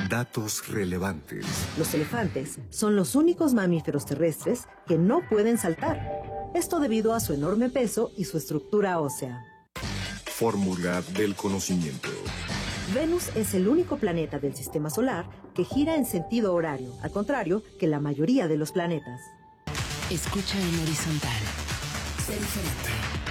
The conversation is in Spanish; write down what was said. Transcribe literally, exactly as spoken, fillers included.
Datos relevantes. Los elefantes son los únicos mamíferos terrestres que no pueden saltar. Esto debido a su enorme peso y su estructura ósea. Fórmula del conocimiento. Venus es el único planeta del sistema solar que gira en sentido horario, al contrario que la mayoría de los planetas. Escucha en horizontal. Sé diferente.